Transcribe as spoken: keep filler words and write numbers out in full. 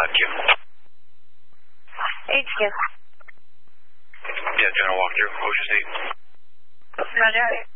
five Q. H Q. Yeah, general walkthrough. What was your state? Roger.